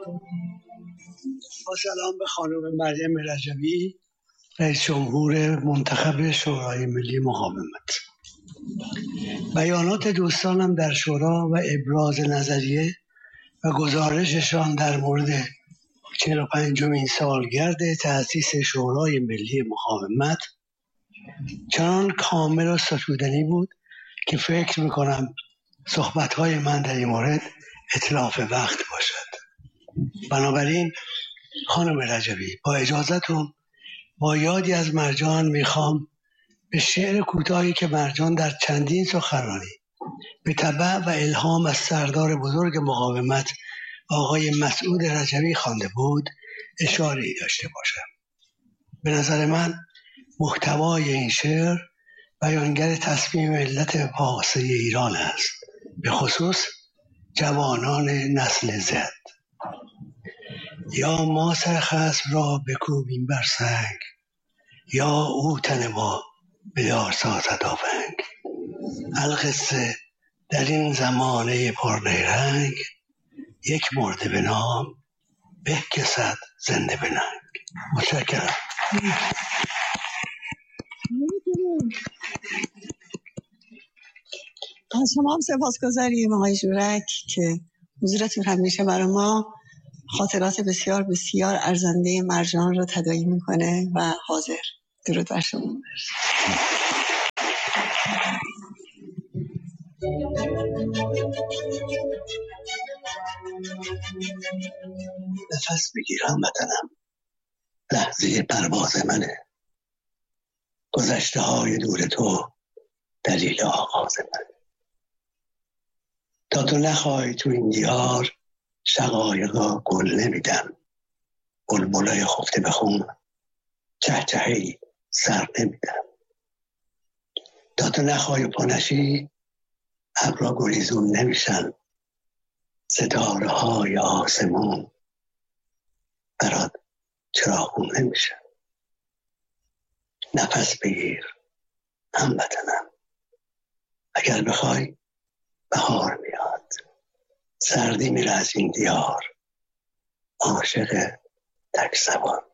با سلام به خانم مریم رجبی، رئیس جمهور منتخب شورای ملی مقاومت. بیانات دوستانم در شورا و ابراز نظریه و گزارششان در مورد 45مین سالگرد تأسیس شورای ملی مقاومت چنان کامل و ستودنی بود که فکر میکنم صحبتهای من در این مورد اتلاف وقت باشد. بنابراین خانم رجبی، با اجازتون با یادی از مرجان میخوام به شعر کوتاهی که مرجان در چندین سخنرانی به تبع و الهام از سردار بزرگ مقاومت آقای مسعود رجبی خوانده بود اشاره‌ای داشته باشم. به نظر من محتوای این شعر بیانگر تصمیم ملت پارسی ایران است، به خصوص جوانان نسل زد. یا ما سر خصم را بکوبیم بر سنگ، یا او تن ما بیدار سازد آونگ. القصه در این زمانه پرنیرنگ، یک مرده به نام به که صد زنده به ننگ. متشکرم. از شما هم سپاسگزاریم آقای جورک که حضورتون همیشه برای ما خاطرات بسیار بسیار ارزنده مرجان رو تداعی میکنه و حاضر. درود بر شما. نفس بگیرم وطنم، لحظه پرواز منه. گذشته های دور تو دلیل آغاز منه. تا تو نخوای تو این دیار، شقایقا گل نمیدن. بلبلای خفته به خون چهچهی سر نمیدن. تا تو نخوای پانشی، ابرا گلیزون نمیشن. ستاره های آسمون برات چراغون نمیشن. نفس بگیر هموطنم، اگر بخوای بهار میاد. سردی میره از این دیار، عاشق تک سوار.